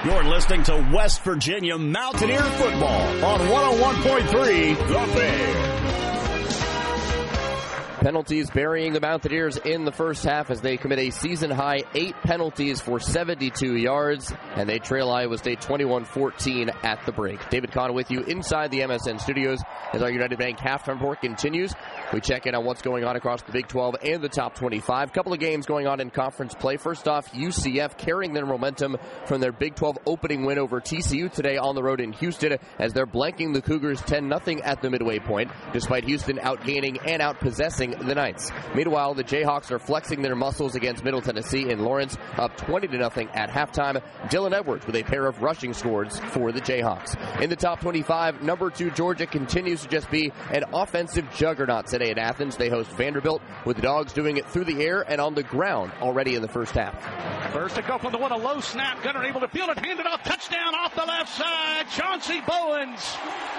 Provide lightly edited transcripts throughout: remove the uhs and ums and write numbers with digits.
You're listening to West Virginia Mountaineer football on 101.3 The Bear. Penalties burying the Mountaineers in the first half as they commit a season-high 8 penalties for 72 yards, and they trail Iowa State 21-14 at the break. David Kahn with you inside the MSN studios as our United Bank halftime report continues. We check in on what's going on across the Big 12 and the top 25. Couple of games going on in conference play. First off, UCF carrying their momentum from their Big 12 opening win over TCU today on the road in Houston as they're blanking the Cougars 10-0 at the midway point, despite Houston outgaining and outpossessing the Knights. Meanwhile, the Jayhawks are flexing their muscles against Middle Tennessee in Lawrence, up 20-0 at halftime. Dylan Edwards with a pair of rushing scores for the Jayhawks. In the top 25, number 2 Georgia continues to just be an offensive juggernaut today in Athens. They host Vanderbilt, with the Dogs doing it through the air and on the ground already in the first half. First to go from the one, a low snap. Gunner able to field it, hand it off, touchdown off the left side. Chauncey Bowens.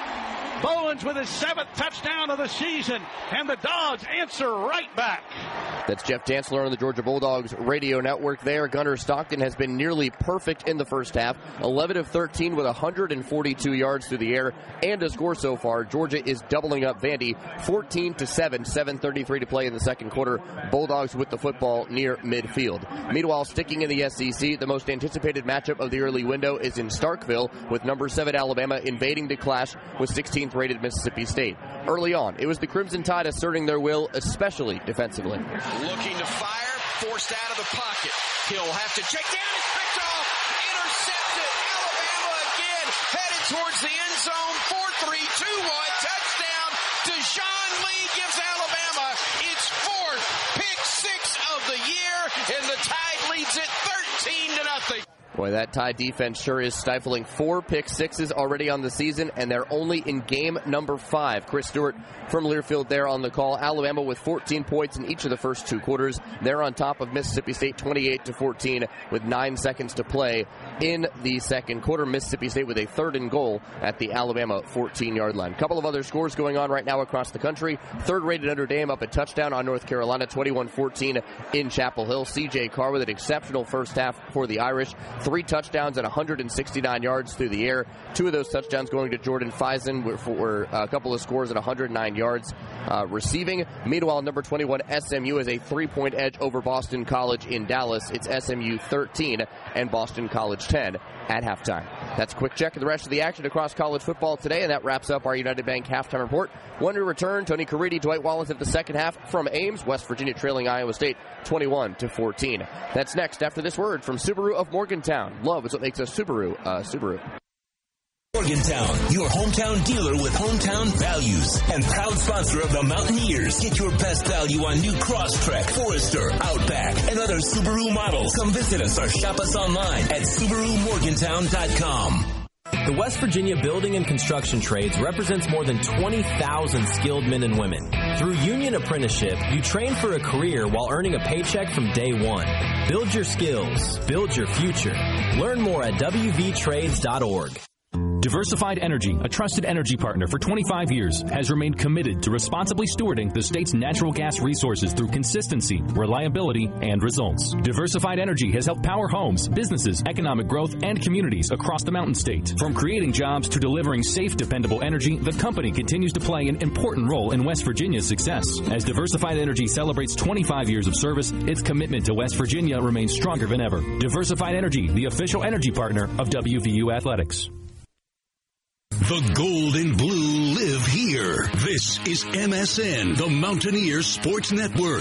Bowens with his 7th touchdown of the season, and the Dogs answer right back. That's Jeff Dantzler on the Georgia Bulldogs radio network there. Gunner Stockton has been nearly perfect in the first half, 11 of 13 with 142 yards through the air and a score so far. Georgia is doubling up Vandy 14-7, 7:33 to play in the second quarter. Bulldogs with the football near midfield. Meanwhile, sticking in the SEC, the most anticipated matchup of the early window is in Starkville, with number 7 Alabama invading to clash with 16th rated Mississippi State. Early on, it was the Crimson Tide asserting their will, especially defensively. Looking to fire, forced out of the pocket. He'll have to check down, it's picked off, intercepted. Alabama again, headed towards the end zone. 4-3, 2-1, touchdown. Deshaun Lee gives Alabama its 4th pick 6 of the year, and the Tide leads it 13-0. Boy, that Tide defense sure is stifling. 4 pick sixes already on the season, and they're only in game number 5. Chris Stewart from Learfield there on the call. Alabama with 14 points in each of the first 2 quarters. They're on top of Mississippi State 28-14 with 9 seconds to play in the second quarter. Mississippi State with a 3rd and goal at the Alabama 14-yard line. Couple of other scores going on right now across the country. 3rd-rated Notre Dame up a touchdown on North Carolina, 21-14 in Chapel Hill. C.J. Carr with an exceptional first half for the Irish. 3 touchdowns and 169 yards through the air. 2 of those touchdowns going to Jordan Faison were a couple of scores at 109 yards receiving. Meanwhile, number 21 SMU has a 3-point edge over Boston College in Dallas. It's SMU 13 and Boston College 10 at halftime. That's a quick check of the rest of the action across college football today, and that wraps up our United Bank halftime report. When we return, Tony Caridi, Dwight Wallace at the second half from Ames, West Virginia trailing Iowa State 21-14. That's next after this word from Subaru of Morgantown. Love is what makes us Subaru. Morgantown, your hometown dealer with hometown values and proud sponsor of the Mountaineers. Get your best value on new Crosstrek, Forester, Outback, and other Subaru models. Come visit us or shop us online at SubaruMorgantown.com. The West Virginia Building and Construction Trades represents more than 20,000 skilled men and women. Through union apprenticeship, you train for a career while earning a paycheck from day one. Build your skills. Build your future. Learn more at wvtrades.org. Diversified Energy, a trusted energy partner for 25 years, has remained committed to responsibly stewarding the state's natural gas resources through consistency, reliability, and results. Diversified Energy has helped power homes, businesses, economic growth, and communities across the Mountain State. From creating jobs to delivering safe, dependable energy, the company continues to play an important role in West Virginia's success. As Diversified Energy celebrates 25 years of service, its commitment to West Virginia remains stronger than ever. Diversified Energy, the official energy partner of WVU Athletics. The gold and blue live here. This is MSN, the Mountaineer Sports Network.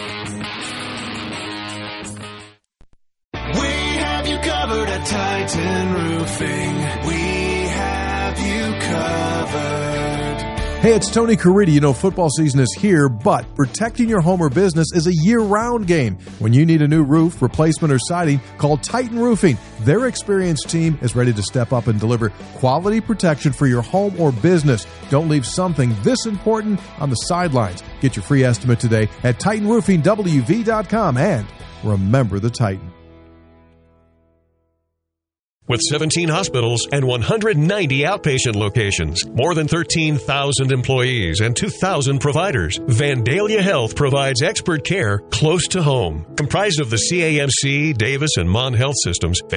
We have you covered at Titan Roofing. We have you covered. Hey, it's Tony Caridi. You know, football season is here, but protecting your home or business is a year-round game. When you need a new roof, replacement, or siding, call Titan Roofing. Their experienced team is ready to step up and deliver quality protection for your home or business. Don't leave something this important on the sidelines. Get your free estimate today at TitanRoofingWV.com, and remember the Titan. With 17 hospitals and 190 outpatient locations, more than 13,000 employees, and 2,000 providers, Vandalia Health provides expert care close to home. Comprised of the CAMC, Davis, and Mon Health systems,